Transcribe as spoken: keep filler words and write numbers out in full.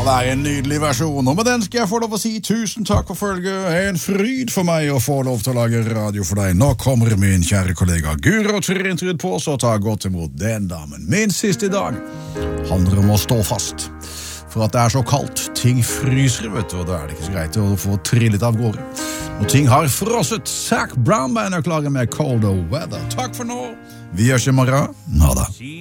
Det er en nydelig versjon, og med den skal jeg få lov å si tusen takk for følget. En fryd for meg å få lov til å lage radio for deg. Nå kommer min kjære kollega Guro Trintrud på, så ta godt imot den damen. Min siste dag handler om å stå fast. For at det er så kaldt, ting fryser, vet du, og da er det ikke så greit å få trillet av gårde. Når ting har frosset, Zac Brown Band er klare med Colder Weather. Takk for nå, vi gjørs i morgen. Nada.